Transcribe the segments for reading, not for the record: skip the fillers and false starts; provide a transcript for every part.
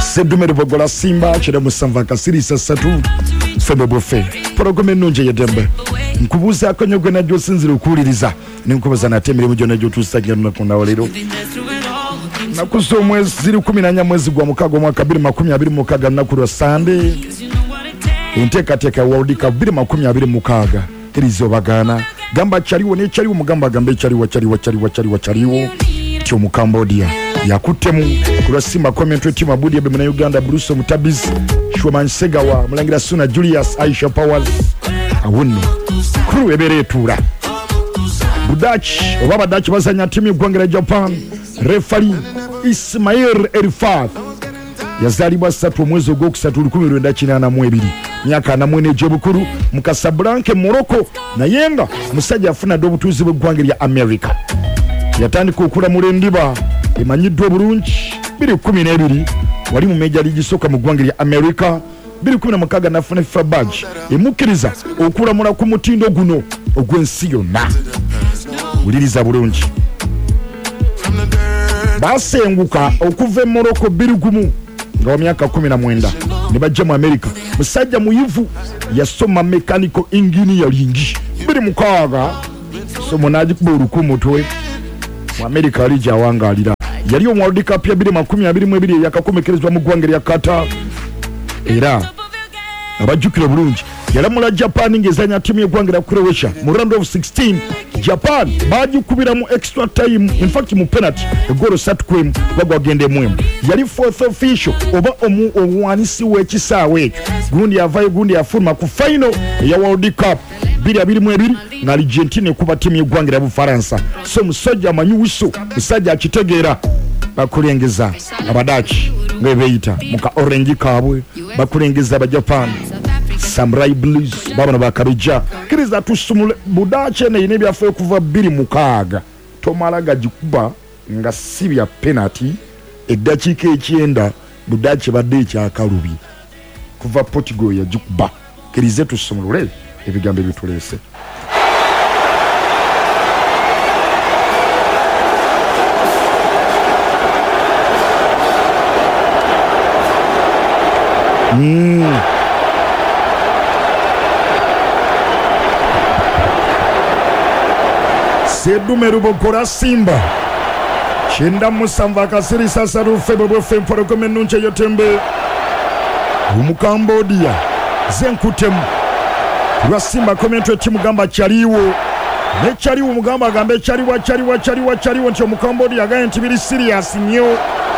Sedumere bogola Simba chira musanva kasirisa satu febe bofe porogome nunje yedembe nkubuza akanyogwe na josinzira okuliriza ninkubaza natemere mu jona jotusagira nakunda walero nakuso mwezi 14 mwezi gwa mukago mwaka 2026 nakuru Sunday Inteka World Cup 2026 irizo bagana gamba chaliwo ne chaliwo mugamba gambe chaliwo tyo mu Cambodia yakutemu kula Simba commentary team abudi ebe na Uganda Bruce Mutabiz Shwoman Segawa mulangira Suna Julius Aisha Powers awunno crew eberetura Budachi obaba Dutch bazanya team y'Ugwangera Japan referee Ismail Elfat yazalibwa 3 mwezi ogwokusatu 1982 myaka namwene jebukuru mu Casablanca Morocco na yenga musajja afuna dobutuzi bw'Ugwangera America yatandika okula mulendiba emanyiddwa bulungi 2012 wali mu Major League Soccer mu Ggwanga America 2016 nafuna FIFA badge emukiriza okulamula ku mutindo guno ogw'ensi yonna uliriza bulungi basenguka okuva Morocco 2001 nga myaka 19 ne bajja mu America musajja muyivu yasoma mechanical engineering 2006 somo najikuba olukumutwe mu America alija wangalira yali World Cup ya 2022 yakakomekerezwa mu Ggwanga lya Qatar era abajukira bulungi yalamula Japan ngezanya timu y'Eggwanga lya Croatia mu round of 16 Japan bajikubira mu extra time in fact mu penalty egoro 3-1 bagwagende mwemu yali fourth official oba omuwanisi w'ekisaawe ekyo gundi yafuluma ku final ya World Cup 2022 na Argentina kuba timu y'Eggwanga lya Bufaransa so musajja amanyuwiso musajja akitegeera bakulengeza abadachi ngebeyita muka orange kabwe bakulengeza aba Japan Samurai Blues babana bakarija kiriza tusumule Budachi ne byaffe kuva 2006 tomalaga jikuba nga sibya penalty eddakiika ekyenda Budachi badde kyakalubi kuva Portugal ya jikuba kirize tusumule ebigambo bitulese Sedumere bogola Simba chenda musanva kasirisa saru febe bofe porogome nunche yotembe mu Cambodia zenkutemu kula Simba commentary team gamba chaliwo ne chaliwo mugamba gambe chaliwo nti mu Cambodia gaye nti biri serious nyo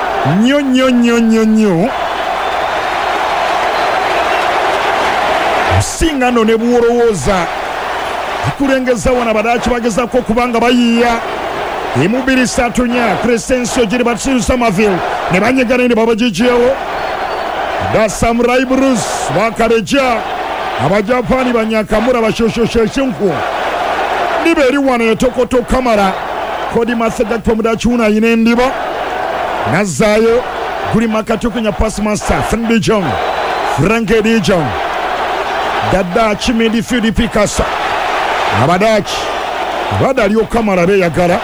singano ne buwolowooza kulengeza wana Badachi bageza ko kubanga bayiya emubiri satunya Crescencio jiri Batsiru Samaville ne banyegana ne babajijewo da Samurai Bruce bakareja abajapani banyakamura bashoshoshenku liberi wana yetokoto kamera kodi masega Mudachi una inendiba nazayo kuri makatukunya pass master Frank De Jong dada chimedi field Picasso abadachi badaliyo kamera beyagala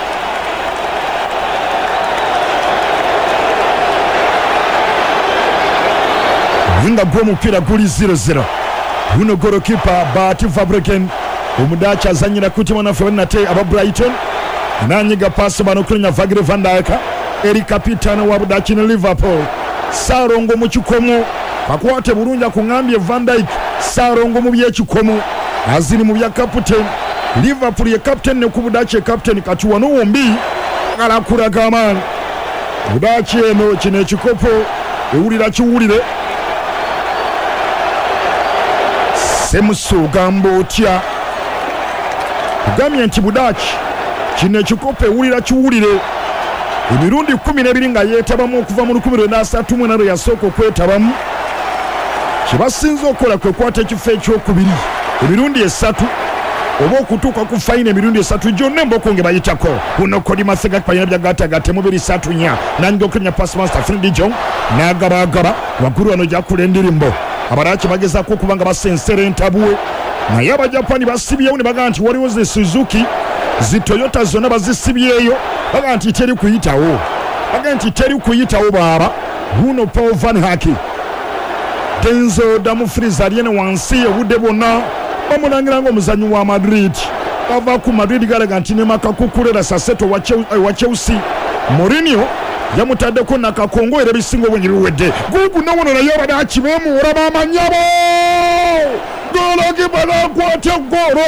Vinda gwo mupira guli 0-0 uno gorokipa Bati Fabreken Umudachi azanyira kuti mwana fenate aba Brighton nanyiga pass banokunya Virgil van Dijk eri kapitano wa Budachi ne Liverpool sarongo mu kikomo bakwate bulunja kungambye Van Dijk sarongo mu byekikomo azini mu bya captain Liverpool ye captain ne ku Budachi captain kachuwa no wombi ala kuraga amani Budachi eno kine kikopo ewulira kiwulire semuso gambo tya kugamye nti Budachi kine kikopo ewulira kiwulire emirundi 12 nga yetabamu okuva mu 1993 yasooka okwetabamu kibasinza okola kwe kwata ekifo ekyokubiri emirundi 3 oba okutuuka ku fayina emirundi 3 gyonna emboko nge bayitako uno kodi masega payina byagategate mu 3 nange okunya passmaster Frank Jong n'agabagaba waggulu wano gyakula endirimbo Abadachi bagezako okubanga basensera entabwe naye abajapani basibyewo ne baga nti waliwo ze Suzuki zi Toyota zonna bazisibyeyo baga nti teri kuyitawo baba Bruno Paul Van Haki Denzel Dumfries aliene wansi obudde bonna bamulangira ng'omuzannyi wa Madrid ava ku Madrid galaga nti ne makakukulera Saseto wa Chelsea Mourinho yamutaddeko nakakongo era bisinga obwenyi biwedde gugu nawono naye abadde akibeemuwula bamanyabo golokipa nakwata eggolo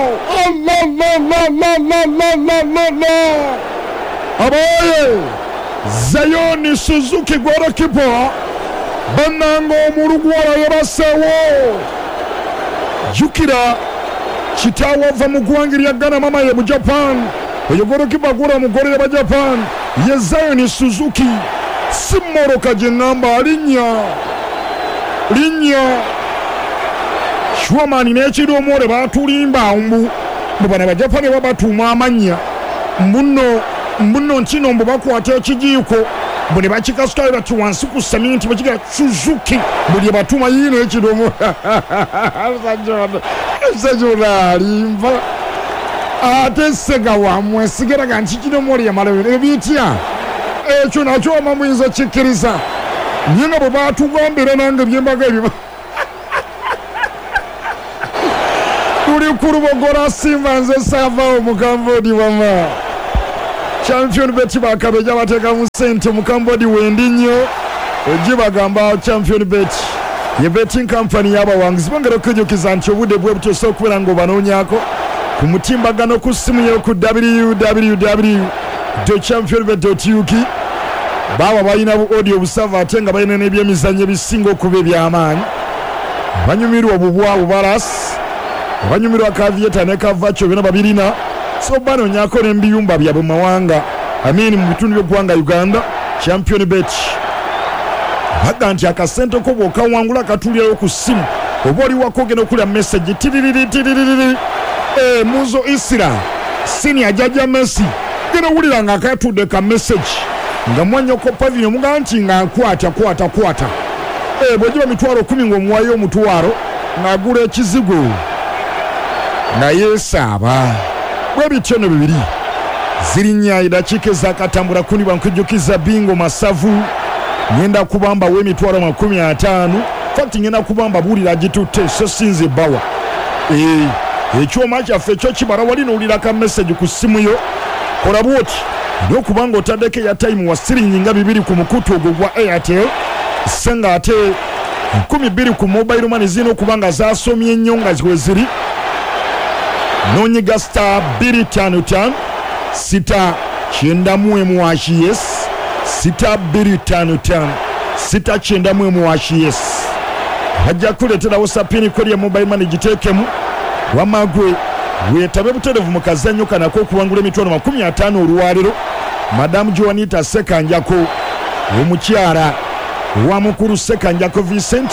abaye Zion Suzuki golokipa bannanga omulugwala yabaseewo jukira kitaawo ava mu ggwanga lya Ghana mama ye mu Japan oyo golokipa gula mugole ya Japan ye Zion Suzuki simoroka gye ŋŋamba linnya Shuamani n'ekidoomole baatulimba mbu bano Abajapani babatuuma amannya mbuno nkino mbu bakwata ekijiiko mbu ne bakikasukala bati wansi ku seminti bakiga Suzuki buli batuuma yiino ekidoomole sajona alimba ate sega wamwe sigeraga nti kidoomole yamala ebitya ekyo nakyo amamuyinza kikkiriza nye nga bwe baatugambira nange byembaga ebyo tuli ku lubogola simba nze saavaawo mu Kambodi wama champion bet bakabeja bateekamu ssente mu Kambodi wendi nnyo ojje bagamba champion bet ye betting company y'abawanguzi bongera okujjukiza nti obudde bwe butuuse okubeera ng'obanoonyako ku mutimbagano ku ssimu yo ku www.championbet.uk baba balina bu audio busava ate nga balina n'ebyemizannyo ebisinga okuba eby'amaanyi banyumirwa obubwabu balas banyumirwa kavieta ne kavacho byonna babirina so banoonyako n'embiyumba byabwe mu mawanga amini mu bitundu by'eggwanga Uganda champion bet baga nti akasente ko bw'okawangula katulirayo ku ssimu oba oli wakogenda okulya message tiririri muzo Isra senior jaja Messi gena wulira nga akatudde ka message nga mwanyoko pavilion mugamba nti nga kwata bw'ogiba mitwalo 10 ng'omuwayo omutwalo ng'agula ekizigo nga yeesaaba bwe bityo no bibiri zirinnya eddakiika ezakatambula kunibwa nkujjukiza Bingo Masavu ngenda kubamba w'emitwalo 50 fakti ngenda kubamba buulira gitutte so sinze bawa ekyoma kyaffe ekyo kibala wali n'owulira ka message ku ssimu yo kola bwoti n'okubanga otaddeko airtime wa siringi nga 2 ku mukutu ogwo gwa Airtel senga ate 12 ku mobile money zino okubanga zaasomye ennyo nga we ziri nonyiga star 255 sita kyenda mu yes sita 255 sita kyenda mu yes hajja kuleeterawo sapini kodi ya mobile money giteekemu wamagwe weetabe buterevu mu kazannyo kanako okuwangula emitwalo 50 olwaliro madamu Joanita Sekanjako omukyala wa mukulu Sekanjako Vincent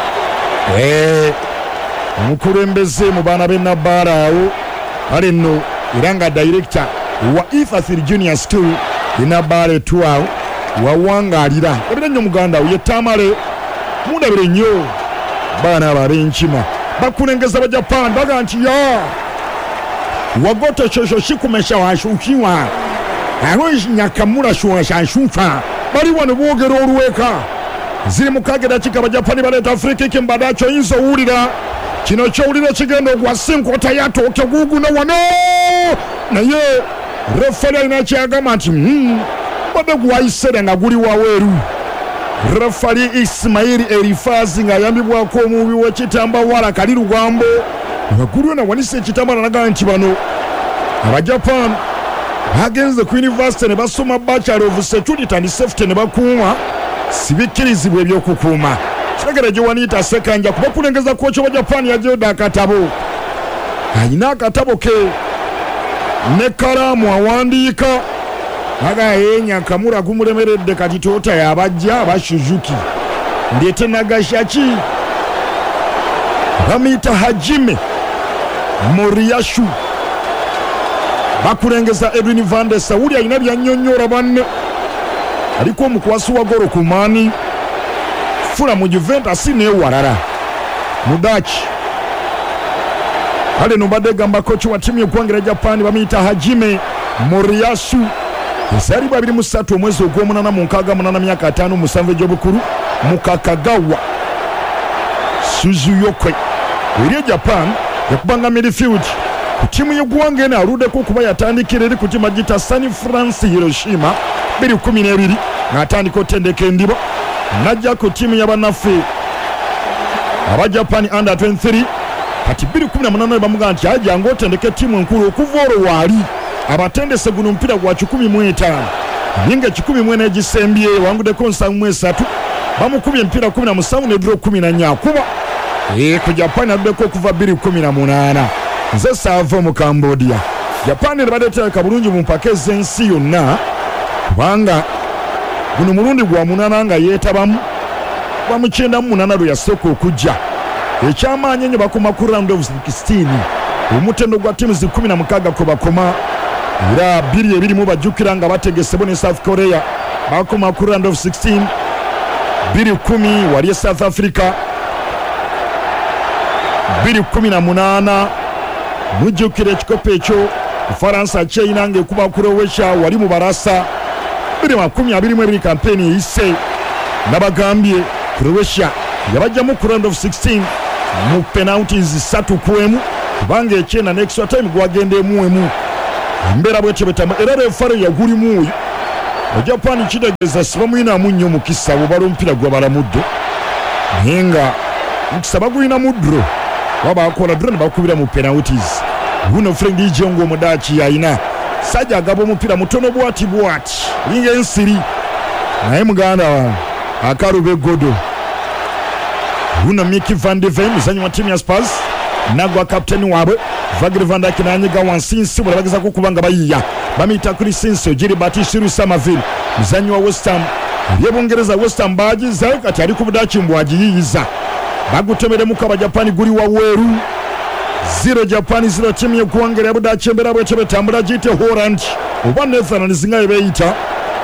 omukulembeze mu baana b'e Nabbaalawo kale nno era nga director wa Ifathir Junior School e Nabbaale 12 wawangaalira ebira nnyo muganda we yetamale mundabire nnyo baana ab'enkima bakulengeza Abajapani baga nti ya wagoto shosho shikumesha washukiwa aroji nyakamura shuwa bali wano boogera olweka ziri mukaaga eddakiika Abajapani baleeta Afrika kimbadacho yinza owulira kino kyowulira kigenda ogwasinkota yatooke guuguna wano naye refali alina kyagamba nti badde gwayisere nga guli waweeru refali Ismail Elifazi ng'ayambibwako omubi w'ekitambawala Kali Lugambo nga gulyo nawanisa ekitambala nagamba nti bano Abajapani bagenze ku university ne basoma Bachelor of Security and Safety ne bakuuma sibikkirizibwa ebyokukuuma kiragera Joanita Sekanja kuba kulengeza kocha wa Japan yajoda akatabo ayina akatabo ke ne kalamu awandiika aga yenya kamura gumulemeredde kati tota yabajja aba Suzuki ndete Nagashaki bamita Hajime Moriyashi bakulengeza Edwin Van der Saudi ayina byannyonnyola banne aliko omukwasi wa goro kumani fula mu Juventus n'ewalala mudachi kale no badde gamba kochi wa timu y'eggwanga Japan bamuyita Hajime Moriyashi ezalibwa 23 omwezi ogw'omunana mu 68 myaka 57 egy'obukulu mu Kakagawa Suzuyokwe eri Japan yakubanga midfield ku tiimu y'eggwanga eno aluddeko okuba yatandikira eri ku tiimu agita San France Hiroshima 2012 ng'atandika otendeka endiba najja ku tiimu y'abannaffe aba Japan under 23 kati 2018 bamuga nti ajanga otendeka tiimu enkulu okuva olwo waali abatendese guno mpira gwa 15 ninga 14 egisembye wanguddeko 73 bamukubye empira 17 ne draw 14 kuba ku Japan addeko okuva 2018 nze saava mu Cambodia Japan ne badeteeka bulungi mu mpaka ez'ensi yonna kubanga guno mulundi gwa 8 nga yeetabamu bamukyenda mu 8 lwe yasooka okujja ekyamaanyi ennyo bakoma ku round of 16 omutendo gwa tiimu 16 kwe bakoma era 2 bajjukira nga bategesebwa ne South Korea bakoma ku round of 16 2-10 wali South Africa 2018 mujjukira ekikopo ekyo Faransa kyeyina ng'ekuba ku Croatia wali mu Barasa 2022 kampeni eyise nabagambye Croatia yabajjamu ku round of 16 mu penalties 3-1 kubanga ekyenda n'extra time gwagenda emu embeera bwetyo betamu era refaro yagulimu Japan kitegeeza sibamuyinamu nnyo mukisa bwebala omupiira gwabalamudde naye nga mukisa bagulina mudro wabakola dro ne bakubira mu penalties buno Frenkie de Jong omudaaki yayina sajja agaba omupiira mutono bwati linga ensiri naye muganda wange Akarube Godo buno Mickey van de Ven muzanyi wa tiimu ya Spurs nagwa kapteni waabwe Virgil van Dijk nanyiga wansi nsi bwe bagezako okuba nga bayiya bamuyita Christensen Gilbert Samavinga muzanyi wa West Ham eby'Obungereza West Ham baagizayo kati ali ku budaaki mbwagiyiyiza bagutemeremu aba Japan guli waweeru 0 Japan 0 tiimu y'eggwanga erya budaaki embeera bwetyo betambula giyite Holland oba Netherlands nga beeyita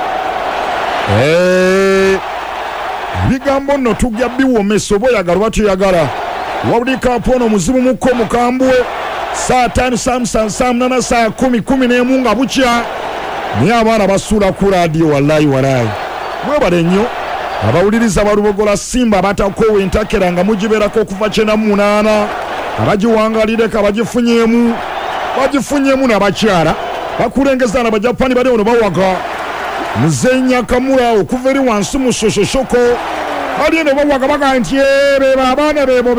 bigambo nno tugya biwomesa oba oyagala oba toyagala World Cup ono muzibu mukko mukambwe saa 5 saa 8 saa 10 nga bukya naye abaana basuula ku laadiyo wallahi mwebale nnyo abawuliriza balubogola Simba batakoowa entakera nga mugibeerako okuva 98 abagiwangalireko bagifunyeemu n'abakyala bakulengeza n'abajapani bali ono bawaga Muzenya Kamura okuva eri wansi mu Sososhoko bali eno bawaga baga nti bebo abaana bebo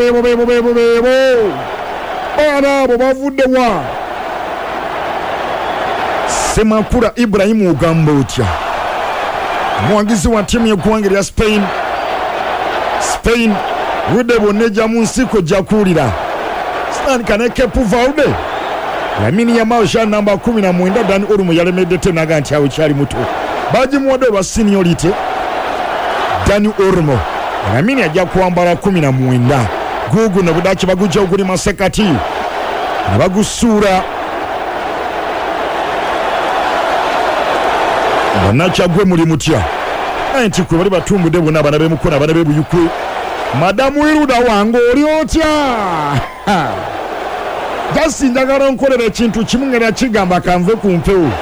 baana abo bavudde wa Semakula Ibrahim ogamba otya muwagizi wa tiimu y'eggwanga erya Spain budde bonna ejja mu nsiko jakuulira sitandika ne Cape Verde Lamine Yamal namba 19 Dani Olmo yalemedde tenaga nti awo kyali muto bagimuwadde olwa seniority Dani Olmo Lamine ajja kwambala 19 gugu ne budaaki bagujja oguli masekati ne bagusuula bannakyagwe muli mutya nti kwe bali batumbudde bonna abana b'emukono abana b'ebuyukwe Madamu Iruda wange oli otya jasi njagala nkolera ekintu kimu ngera kigamba kanve ku mpewo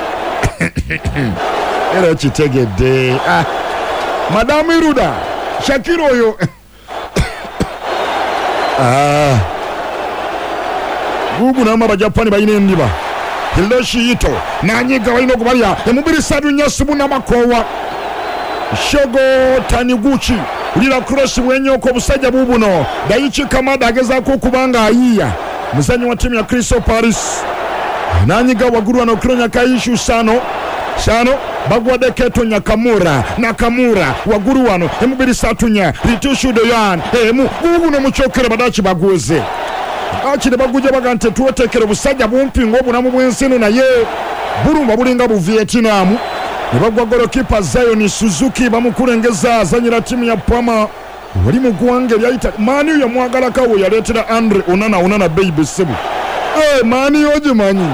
era kitegedde Madamu Iruda Shakira oyo gugu nama abajapani balina endiba Hiroshi Ito nanyiga balina okubalya emubiri sadunya subuna makowa Shogo Taniguchi ulira cross bwenyoko obusajja bubuno Daichi Kamada agezaako okubanga ayiya muzanyi wa tiimu ya Crystal Palace nanyiga waggulu wano Kronya Kaishu Sano bagwadde Keto Nakamura waggulu wano emubiri satunya Ritushu Doyan bubuno mukyokere badaki baguze akire bagujja baga nti tuwetekere busajja bumpi ng'obulamu bw'ensino naye bulumba bulinga bu Vietnam ne bagwa golokipa Zion Suzuki bamukulengeza azanyira tiimu ya Pama wali mu ggwanga eryayita Mani yamwagalako we yaleetera Andre Onana baby sebu Mani ogimanyi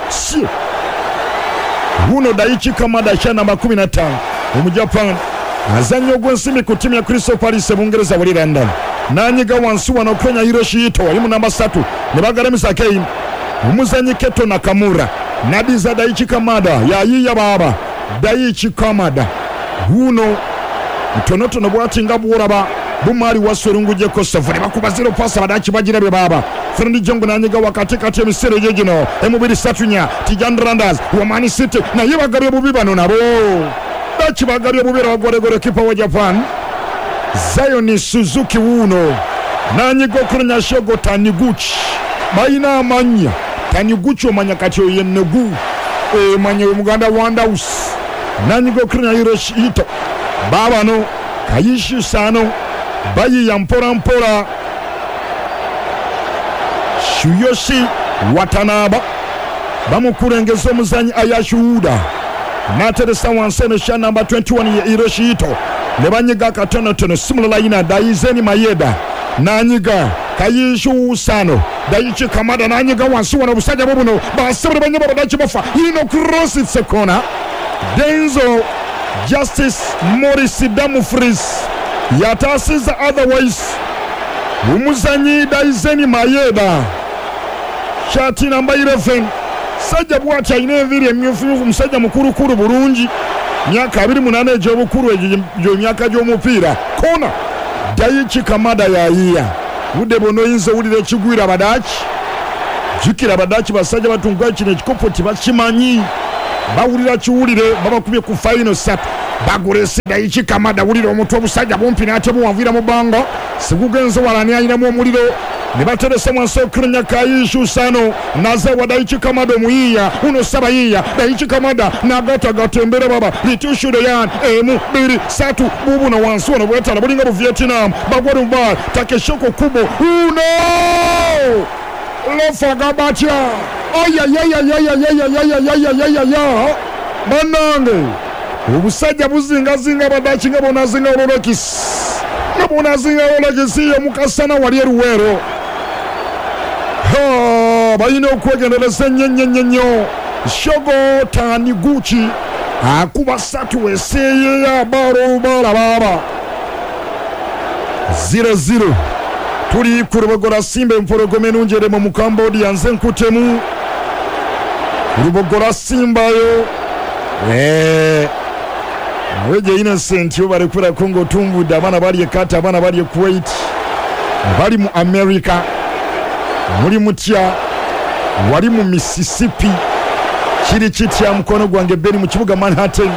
buno Daichi Kamada namba 15 omujapan azannya ogw'ensimbi ku tiimu ya Crystal Palace Bungereza wali London nanyiga wansi wano Kronya Hiroshi Ito wali mu namba 3 ne bagalamisa Kane omuzanyi Keto Nakamura nadiza Daichi Kamada yayiya baba Daichi Kamada Guno Tonotono bwati nga bworaba bumali wasorunguje ko savule bakuba 0 pasa badachi bagira be baba Frendi Jongo nanyiga wakati kati emisere jegino emubiri satunya Tijan Randers wa Man City na yebagabye bubibano nabo dachi bagabye bubira wagoregore kipa wa Japan Zion Suzuki Wuno nanyiga okunya shogo Taniguchi bayina amanya Taniguchi omanya kati oyennegu manya Muganda Wandhouse nanyiga okunya Hiroshi Ito baba no Kayishi Sano bayi ya mpora Shuyoshi Watanabe bamukurengeza omuzanyi Ayashuda nateresa wansene sha number 21 ya Hiroshi Ito nebanyiga katono similar line Daizeni Maeda nanyiga Kayishu Sano Daichi Kamada nanyiga wansi wana busajja bobuno basabire banyaba badachi bafa ino cross it sekona Denzo Justice Morris Damufris yatasiza otherwise umuzanyi Daizeni Maeda shati namba 11 sajja bwati ayine viri emyufu musajja mukuru bulungi myaka 28 egy'obukulu egyo myaka gy'omupiira kona Daichi Kamada yayiya budde bono yinza wulira ekigwira badachi jukira badachi basajja batungwa kino ekikopo tibakimanyi bawulira kiwulire babakubye ku final set bagurese Daichi Kamada wulira omutwe obusajja bumpi n'ate buwanvira mu banga sigugenze walani ayinamu omuliro ne bateresa mwansi okunya Kayishu Sano naze wa Daichi Kamada omuyiya uno saba yiya Daichi Kamada n'agata embere baba litushude yan emu biri satu bubu na wansi wano bwetala bulinga bu Vietnam bagwadu bar Takeshoko Kubo uno lofa gabacha aya banange obusajja buzinga badachi nga bonazinga ololekisi nabonazinga ololekisi yomukasana wali eruwero bayina okwegendereza nnyo Shogo Taniguchi akuba satu eseye ya baro baba 0-0 tuli kurubogora Simba mporogome nunjere mu Cambodia nze nkutemu kurubogora Simba yo Weje Innocent yo bari kura Kongo tumbuda abana bari Kata abana bari Kuwait bari mu America muri mutya wari mu Mississippi kiri kitya mukono gwange beri mu kibuga Manhattan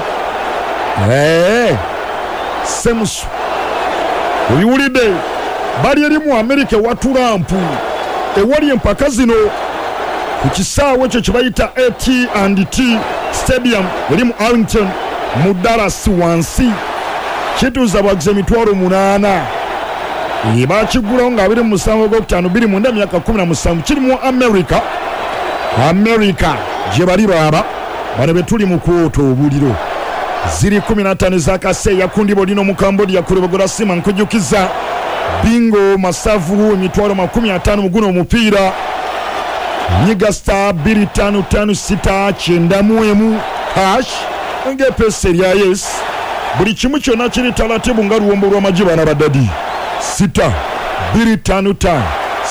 semusu uliwulide bali eri mu America wa Trump ewali empaka zino ku kisaawe ekyo kibayita AT&T Stadium eri mu Arlington mu Dallas wansi kituuza abaguze emitwalo 8 bakigulawo nga 27 Okutano 20 myaka 17 kiri mu America gye bali baba bano betuli mu kwoto obuliro ziri 15 zakase yakundibo lino mu Cambodia kurubogora Sima nkujukiza bingo masavu emitwalo 50 muguno omupiira nyiga star 2556 9 hash ngepese lya yes buli kimu kyonna kiri talatibu nga luwombo lw'amagi bana badadi 6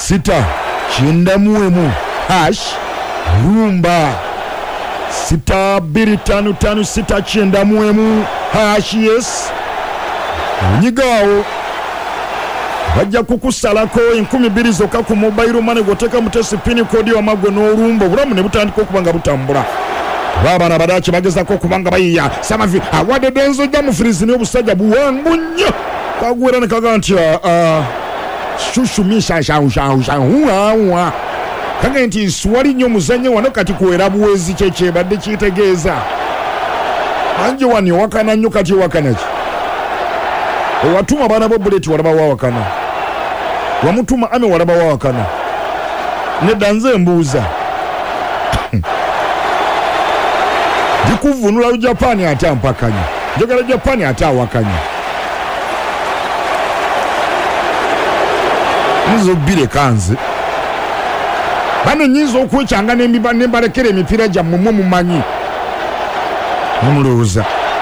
9 hash rumba 6 9 hash yes nyigawo bajja kukusalako 2000 zokka ku mobile money goteka mutesi pin code wa mago n'olumbo bulamu ne butandika okubanga butambula baba na badachi bagezako okubanga bayiya samavi awade Denzo Jamufrizi ne obusajja buwangu nnyo kagwera ne kaganti shushu misha shawa kagenti swali nnyo muzanye wano kati kuwera buwezi cheche badde kitegeeza anje wani wakana nnyo kati wakanaki owatuma bana bo bullet walaba wawakana wamutuma ame walaba wawakana ne danze mbuuza dikuvunula Japan ate ampakanya njogera Japan ate awakanya nizo bire kanze bano nyizo okwekyanga nembalekera emipiira gyammwe mumanyi mumulowooza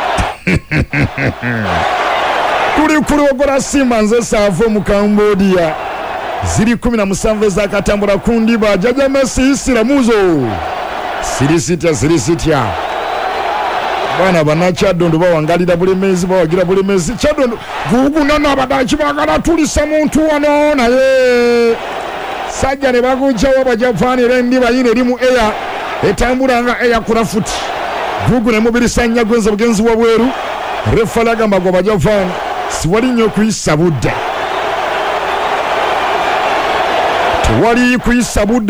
tuli kurogora Simba nze saavo mu Cambodia ziri 17 zakatambula kundiba jaja Messi isiramuzo sirisitya bana banakyaddondo bawangalira bulemezi bawagira bulemezi kyaddondo gugunana abadaki bagala tulisa muntu wano naye sajja ne bagujjawo abajapani rendi bayine erimu eya etambulanga eya kurafuti gugu ne mubirisa nnyagonza bugenzi wa bweru refalaga magwa abajapani siwali nnyo kuyisa budde tewali kuyisa budde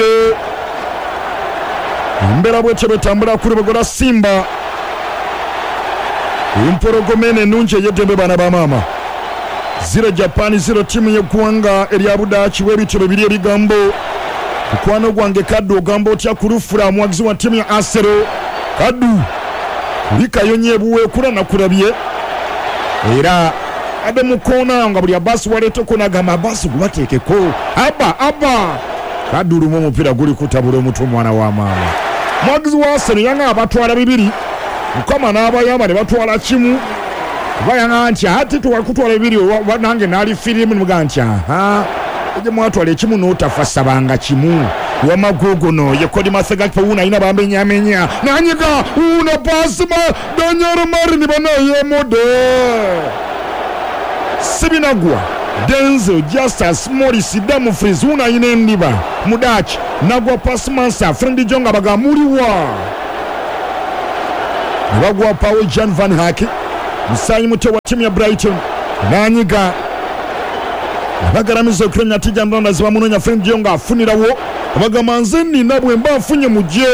mbera bwetyo betambula kuri bagola Simba Impologomene nunje yedembe bana ba mama 0 Japan 0 timu y'eggwanga erya Budaaki w'ebitebe biri ebigambo mukwano gwange Kaddu ogamba otya kulufula muwagizi wa timu ya Asero Kaddu likayonye buweekula nakulabye era abe mukona nga buli abasi waleto kona gama abasi gubateekeko aba Kaddu lumu omupira guli kutabula omutu mwana wa mama muwagizi wa Asero yanga abatwala bibiri mukama n'abayamba ne batwala kimu bayanga nti ati tuwakutwala bibiri nange naali firimu nimuga nti ege mwatwala ekimu n'otafa banga kimu wamagogono yekodi Masagakipa una ina bamenyamenya nanyiga una pasima Danyaro Mari ni banayemode Sibinagwa Denzel Justus Morris Dumfries una ina endiba Mudachi nagwa pasmansa Frendi Jonga baga muliwa Nibagwa pawe Jan Van Hake Musanyi mute wa timu ya Brighton nanyiga bagaramiza okurenya tijja ndonda ziba munonya Frendi Jonga afunirawo abagamba nze nina bwe mba nfunye mujje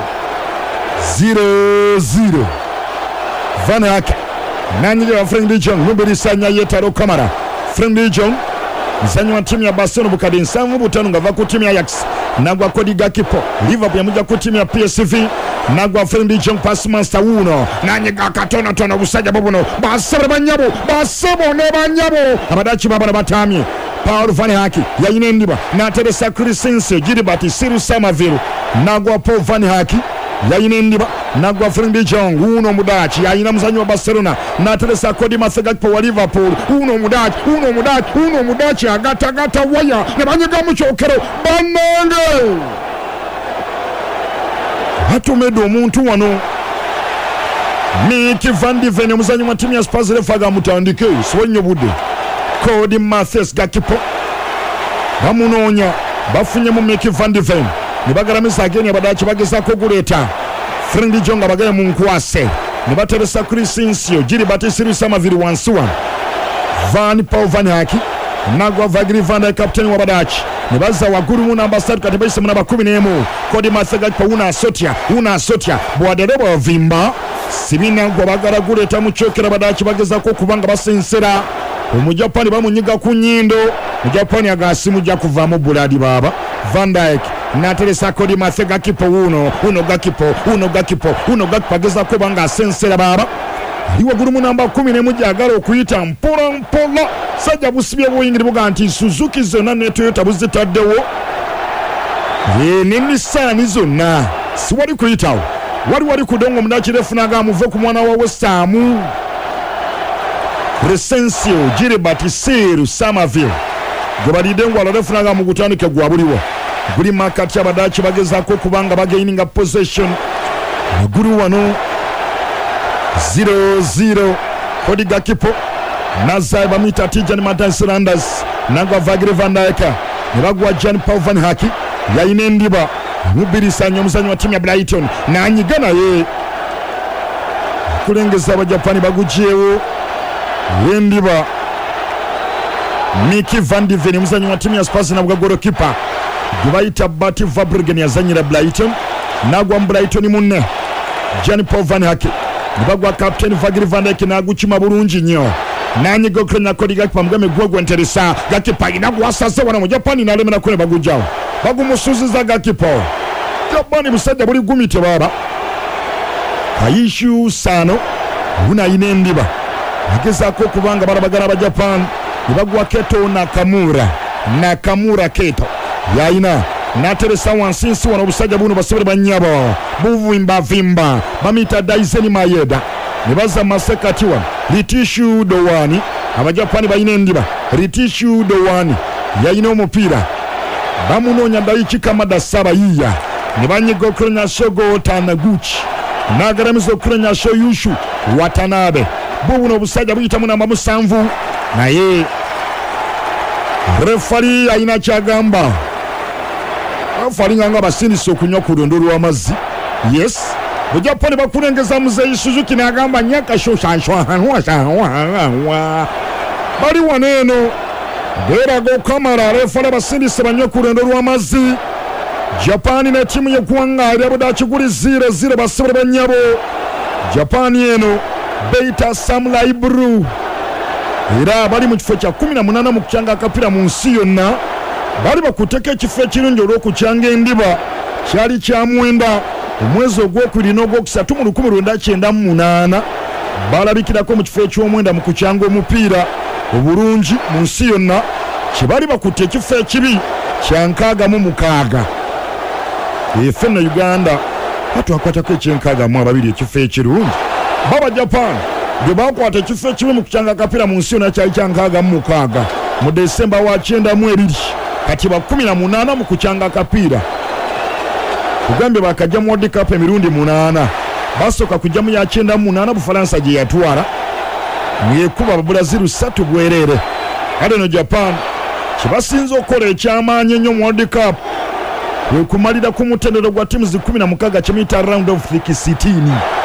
0-0 Van Hake nanyiga wa Frendi Jonga mubiri sanya yetaro kamara Frendi Jonga msanyi wa timu ya Barcelona bukadi nsanvu butano ngava ku timu ya Ajax nagwa Cody Gakpo Liverpool yamuja ku timu ya PSV nagwa Frendi Jonga Passmaster uno nanyiga katono busajja bobuno basebe banyabo basebo ne banyabo abadachi babana batamye Paul Van Hake yayina endiba nateresa Christensen Gilbert Siru Samaville nagwa Paul Van Hake yayina endiba nagwa Frendi Jonga uno mudachi yayina muzanyi wa Barcelona nateresa Cody Masagakipa wa Liverpool uno mudachi agata waya ne banyiga mu kyokero banange hatumedo omuntu wano Mickey Van de Ven muzanyi wa timu ya Spurs refaga mutandike siwenyo budde Cody Mathias Gakpo bamunonya bafunye mu Mickey Van de Ven nibagaramiza ageni abadachi bageza ko guleta Frendi Jonga bagaye mu nkwase nibateresa Christensen Gilbert Siru Samaville wansuwa Paul Van Hake nagwa Virgil van Dijk captain wa badachi nibaza waguru mu namba 3 kati bayise mu namba 11 Cody Masagakipa una sotia bwaderebo vimba sibina ngo bagara guleta mu cyokera badachi bageza ko kubanga basensera Omujapani bamunyiga ku nyindo Mujapani agasi mujja kuvamo buladi baba Van Dijk nateresa Cody Masagakipa uno Gakpo ageza ko banga sensera baba liwa guru mu namba 10 mujja agala okuyita mpola sajja busibye buyingiri buga nti Suzuki zonna ne Toyota buzitaddewo ne Nissan zonna siwali kuyitawo wali kudongo mudachi refunaga muve ku mwana wa West Ham Crescencio Gilbert Siru Samaville gobalide ngwala refunaga mu gutandike gwabuliwo guli makati abadachi bagezako kubanga bagaininga possession guru wano 0-0 Cody Gakpo Nazai bamita Tijan Matansilanders nagwa Virgil van Dijk nibagwa Jan Paul Van Hake yayina endiba mubirisa nyomuzanyi wa timu ya Brighton nanyigana ye kulengeza abajapani bagujewo wendiba Mickey Van de Ven muzanyi wa timu ya Spurs nabwa goalkeeper Dubaita Bati Verbruggen yazanyira Brighton nagwa Brighton munne Jan Paul Van Hake nibagwa captain Virgil van Dijk naguchima bulungi nnyo nanyiga okurenya Cody Gakpo mugame gwogwo nteresa Gakpo inagwasase wana mu Japan nalemera kule bagujawo bagumusuziza Gakpo Japan musajja buli gumite baba Kaishu Sano una inendiba agezako kubanga barabagara ba Japan nibagwa Keto Nakamura Keto yaina nateresa wansinsi wana obusajja buno basobole banyabo buvimba bamita Daisen Mayeda nibaza Masekati wa Ritishu Dowani abajapani bayina endiba Ritishu Dowani yayina omupira bamunonya Daichi Kamada Sabayiya nibanyiga okurenya Shogo Tanaguchi n'agaramiza okulenya Shoyushu Watanabe bubuno obusajja buyitamu namba 7 naye refari ayina kyagamba afalinga nga basindise okunywa ku lundo lw'amazzi. Yes Bujapani bakulengeza Muzeyi Suzuki n'agamba nyaka shoshanshwa bali waneeno beraga okamala refari basindise banywe ku lundo lw'amazzi. Japani ne timu y'eggwanga eryabudde kiguli 0-0 basibule bannyabo. Japani eno Beita Samurai Blue era bali mu kifo kya 18 mu kukyanga akapira mu nsi yonna. Bali bakuteka ekifo ekirungi olw'okukyanga endiba kyali kya mwenda omwezi ogwokubiri n'ogwokusatu mu 1998 balabikirako mu kifo eky'omwenda mu kukyanga omupiira obulungi mu nsi yonna. Kibali bakutte ekifo ekibi kya 66. Effenna Uganda atwakwatako ekyenkaaga mu ababiri ekifo ekirungi. Baba Japan bwe bakwata ekifo ekibi mu kukyanga akapira mu nsi yonna kyali kya 66 mu Desemba wa 92 kati ba 18 mu kukyanga akapira. Kugambye bakajja mu World Cup emirundi 8 basooka kujja mu ya 98 Bufalansa gye yatwala mwekuba Brazil 3 bwerere. Kale no Japan kibasinza okukola ekyamaanyi ennyo mu World Cup wekumalira ku mutendero gwa timu 16 kimita round of 16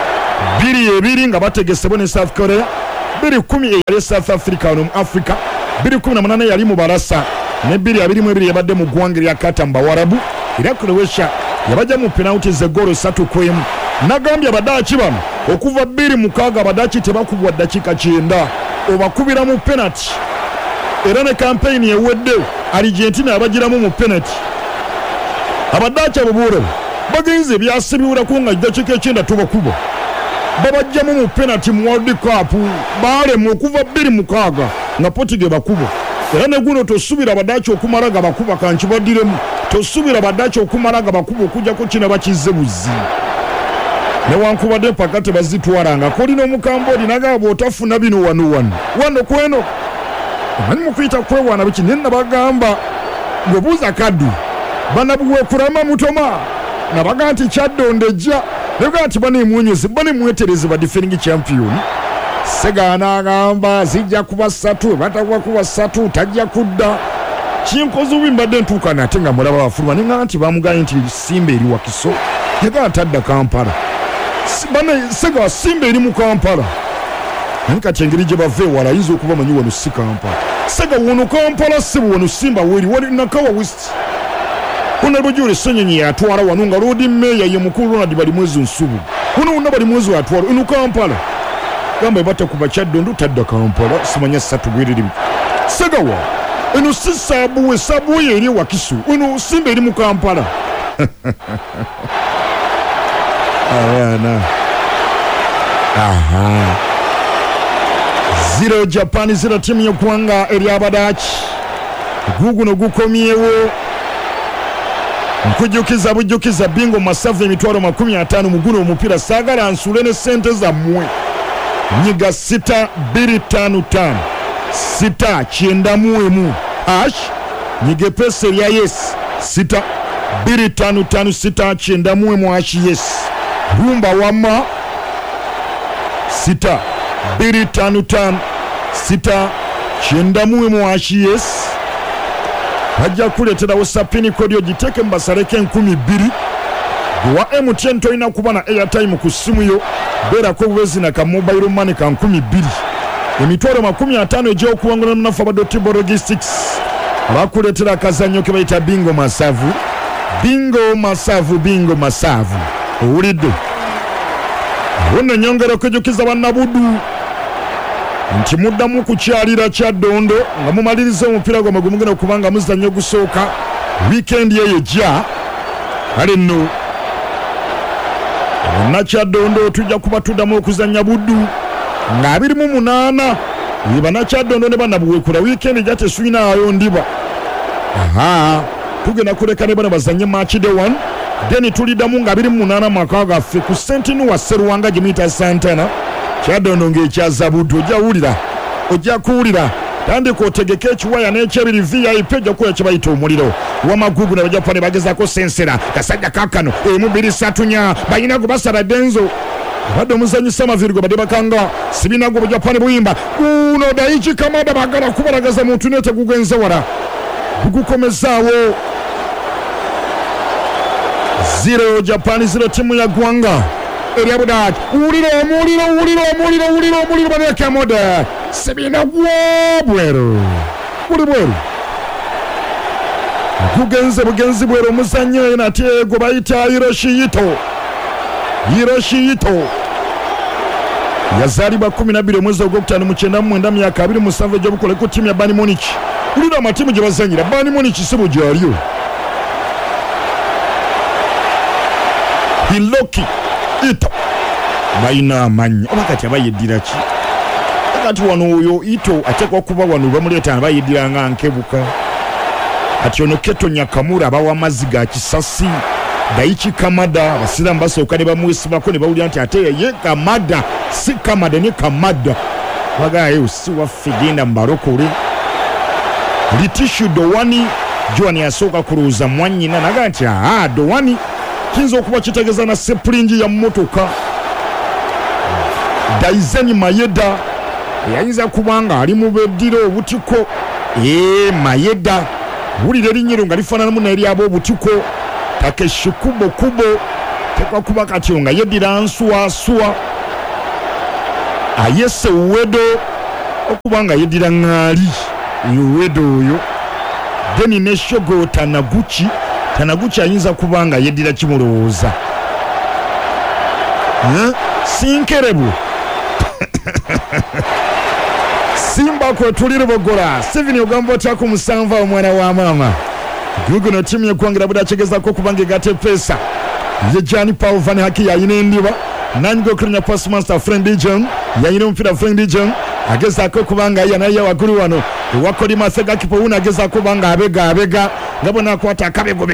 2 nga bategesebwa ne South Korea 2-10 yali South Africa no Africa 2-18 yali mu Barasa ne 2-22 yabadde mu ggwanga lya Katamba Warabu era Croatia yabajja mu penalty zegoro 3-1. Nagambye abadaki bano okuva 2-6 abadaki tebakubwa dakika 9 obakubira mu penalty era ne campaign ewedde Argentina abagiramu mu penalty. Abadaki ababuure bagenze byasibiwura kunga dakika 9 tubakuba babajjamu mu penalty mu World Cup balemu okuva 2-6 nga Portugal bakuba era ne guno tosubira abadaki okumalaga bakuba kankibadiremu tosubira abadaki okumalaga bakuba okujjako kina bakizze buzi newankubadde pakate bazitwalanga kolina omukambodi nagamba otafuna bino wano kweno mani mukuyita kwewana biki nenna bagamba ngobuuza kaddu banabuwekurama mutoma nabaga nti kyaddondejja nebga nti banemwonyezi banemweterezi ba defending champion Segana agamba zijja kuba 3 batakuba kuba 3 tajja kudda kinkozi wimbadde ntuuka nate nga mulaba bafuluma nenga nti bamugaye nti Simba eri Wakiso yagala tadda Kampala Sega Simba eri mu Kampala kati engeri gye bava ewala ayinza okuba manyi wano si Kampala Sega wono Kampala sibu wano Simba wali Nakawa West Honorable Jure Sonyonyi yatwala wano nga Lord Mayor ye mukulu Ronald bali mwezi Nsubu uno bali mwezi watwala ino Kampala gamba bata kuba Kyaddondo tadda Kampala simanya 3 bwiriri Segawa eno si sabu eri Wakiso eno Simba eri mu Kampala ayana aha 0 Japan 0 timu y'eggwanga eri Abadaki guguno gukomyewo bujjukiza bingo masavu emitwalo 50 muguno omupiira saagala nsule ne sente zammwe nyiga 6255 691 hash nyige pesa ya yes 6255 691 hash yes rumba wama 6255 691 hash yes hajja kuletera WhatsApp kodio giteke mbasareke 12 wa MTN toina kuba na airtime ku simu yo bera ko bwezi na ka mobile money ka 12 emitwalo 50 ejo kuwangana na Fabadottibo Logistics bakuletera kazanyo ke bayita bingo masavu ulido wonna nyongera kujukiza bannabudu nti muddamu kukyalira Kyaddondo nga mumaliriza omupiira gwa magulu mugenda kubanga muzannyo gusooka weekend yeyo jja kale nno na Kyaddondo tujja kuba tuddamu okuzannya buddu nga 28 bana Kyaddondo ne bannabuwekula weekend jja tesuyinaayo ndiba tugenda kuleka ne bano bazannye match day 1 then tuliddamu nga 28 maka gaffe ku Sentinu wa Seruwanga Jimita Santana Kyaddondo ng'ekyaza buddu ojja kuwulira tandika otegeke ekiwaya n'ekyebiri VIP ojja kukola kye bayita omuliro wamagugu n'abajapani bagezaako sensera kasajja kaakano 1-2-3 balina gwe basala denzo badde omuzanyisa amaviirigo badde bakanga sibinago bujapani buyimba uno Daichi Kamada bagala kubalagaza muntu nete gugenze wala gukomezaawo 0 Japan 0 timu ya Gwanga Elia Budak uliro baneke moda sibinago bweru bugenzi bweru omuzannyo eno ate gwe bayita Hiroshi Ito yazalibwa 12 mwezi ogwokutaano mu 1999 myaka 27 egy'obukole ku ttiimu ya Bayern Munich. Ulira amatiimu gye bazanyira Bayern Munich sibo gyaliyo. Hiroshi Ito bayina amanyi oba kati abayeddira ki kati wano oyo Ito atekwa kuba wano bamuleeta abayeddira nga nkebuka kati ono Keto Nyakamura abawa amazzi ga kisasi Daichi Kamada abasiramu basooka ne bamuwisibako ne bawulira nti ate ye Kamada si Kamada ne Kamada wagayo si waffe genda mu balokole Litishu Dowani Joani yasooka kulowooza mwannyina naga nti Dowani kiyinza okuba kitegeeza na sepulingi ya mmotoka Daizeni Mayeda yayinza kubanga ali mu beddiro obutiko Mayeda wulira erinnyiro nga lifaananamu n'eryabo obutiko Takeshi Kubo tekwa kuba kati nga yeddira nsuwa Ayese Uwedo okubanga yeddira ŋŋaali Uwedo oyo Deni ne Shogo Tanaguchi ayinza kubanga yeddira kimulowooza Sinkerebu Simba kwetulira bogola Steven ogamba otako 7 omwana wa mama Gugu no timu yekwangera budachegezako kubanga egate pesa ye Jani Paul Van Haki yayina endiba nango krinya Postmaster Friend John yayina mpira Friend John agezako kubanga yanaye wagulu wano wakoli Masega Kipo una agezako kubanga abega ngabona kwata akabego